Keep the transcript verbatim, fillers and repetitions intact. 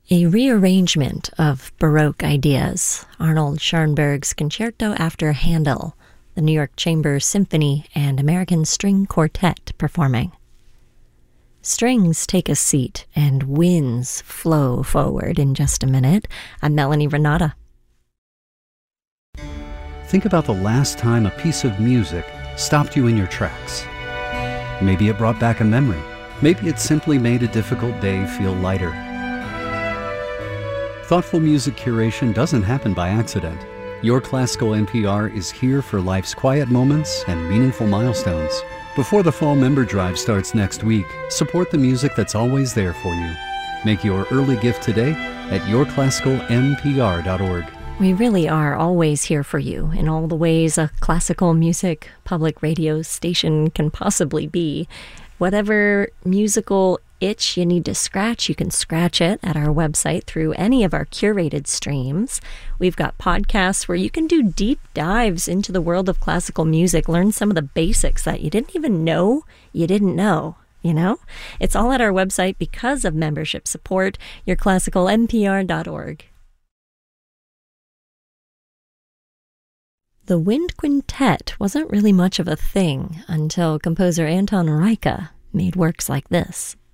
A rearrangement of Baroque ideas, Arnold Schoenberg's Concerto after Handel, the New York Chamber Symphony and American String Quartet performing. Strings take a seat and winds flow forward in just a minute. I'm Melanie Renata. Think about the last time a piece of music stopped you in your tracks. Maybe it brought back a memory. Maybe it simply made a difficult day feel lighter. Thoughtful music curation doesn't happen by accident. Your Classical N P R is here for life's quiet moments and meaningful milestones. Before the fall member drive starts next week, support the music that's always there for you. Make your early gift today at your classical n p r dot org. We really are always here for you in all the ways a classical music public radio station can possibly be. Whatever musical itch you need to scratch, you can scratch it at our website through any of our curated streams. We've got podcasts where you can do deep dives into the world of classical music, learn some of the basics that you didn't even know you didn't know, you know? It's all at our website because of membership support, your classical n p r dot org. The wind quintet wasn't really much of a thing until composer Anton Reicha made works like this.